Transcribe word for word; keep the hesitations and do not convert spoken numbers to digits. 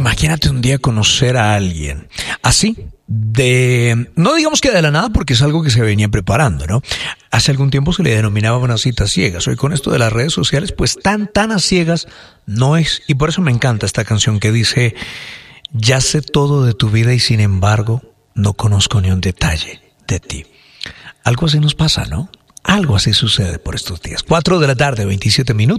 Imagínate un día conocer a alguien así, de, no digamos que de la nada, porque es algo que se venía preparando, ¿no? Hace algún tiempo se le denominaba una cita ciegas. Hoy con esto de las redes sociales, pues tan, tan a ciegas no es. Y por eso me encanta esta canción que dice, ya sé todo de tu vida y sin embargo no conozco ni un detalle de ti. Algo así nos pasa, ¿no? Algo así sucede por estos días. Cuatro de la tarde, veintisiete minutos.